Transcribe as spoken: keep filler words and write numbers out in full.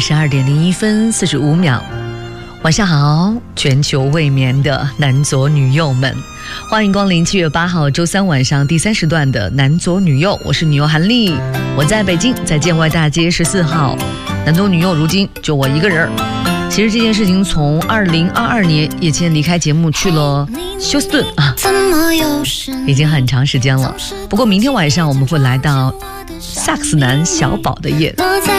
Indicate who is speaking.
Speaker 1: 十二点零一分四十五秒。晚上好，全球未眠的男左女右们，欢迎光临七月八号周三晚上第三时段的男左女右，我是女右韩丽，我在北京，在建外大街十四号。男左女右，如今就我一个人。其实这件事情从二零二二年叶谦离开节目去了休斯顿啊，已经很长时间了。不过明天晚上我们会来到萨克斯男小宝的夜。